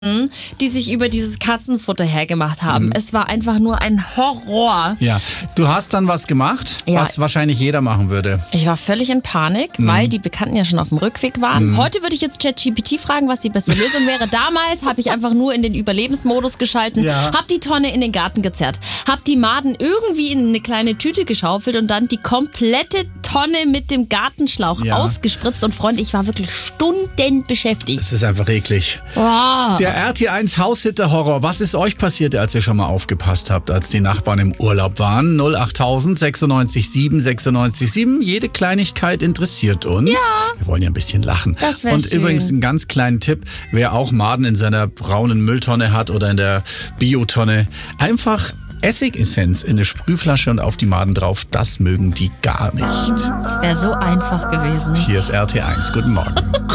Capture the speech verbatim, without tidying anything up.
die sich über dieses Katzenfutter hergemacht haben. Mhm. Es war einfach nur ein Horror. Ja, du hast dann was gemacht, ja. was wahrscheinlich jeder machen würde. Ich war völlig in Panik, mhm. weil die Bekannten ja schon auf dem Rückweg waren. Mhm. Heute würde ich jetzt ChatGPT fragen, was die beste Lösung wäre. Damals habe ich einfach nur in den Überlebensmodus geschalten, ja. habe die Tonne in den Garten gezerrt, habe die Maden irgendwie in eine kleine Tüte geschaufelt und dann die komplette Tonne mit dem Gartenschlauch ja. ausgespritzt. Und Freunde, ich war wirklich Stunden beschäftigt. Das ist einfach eklig. Oh. Der R T eins Haushitter-Horror. Was ist euch passiert, als ihr schon mal aufgepasst habt, als die Nachbarn im Urlaub waren? null achttausend sechsundneunzig sieben sechsundneunzig sieben. Jede Kleinigkeit interessiert uns. Ja. Wir wollen ja ein bisschen lachen. Das wäre Und schön. Übrigens einen ganz kleinen Tipp, wer auch Maden in seiner braunen Mülltonne hat oder in der Biotonne, einfach Essigessenz in eine Sprühflasche und auf die Maden drauf. Das mögen die gar nicht. Das wäre so einfach gewesen. Hier ist R T eins. Guten Morgen.